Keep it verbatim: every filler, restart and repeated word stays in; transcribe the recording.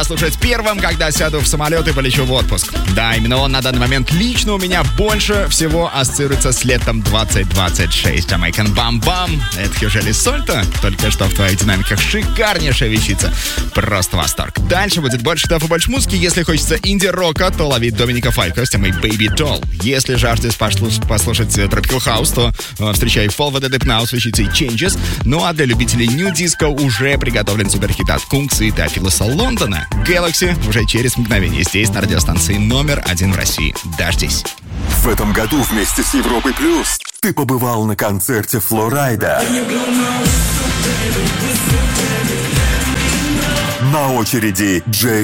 слушать первым, когда сяду в самолет и полечу в отпуск. Да, именно он на данный момент лично у меня больше всего ассоциируется с летом двадцать двадцать шесть. Jamaican Bam Bam. Это Хюжели Сольто. Только что в твоих динамиках шикарнейшая вещица. Просто восторг. Дальше будет больше тав и больше музыки. Если хочется инди-рока, то лови Доминика Фалько с темой Baby Doll. Если жаждешь послушать, послушать Tropical House, то э, встречай Fall with the Deep Now с вещицей Changes. Ну а для любителей New Disco уже приготовлен суперхит от Кункса и Теофилоса Лондона. Galaxy уже через мгновение здесь, на радиостанции номер один в России. Дождись. В этом году вместе с Европой Плюс ты побывал на концерте Флорайда. На очереди Джей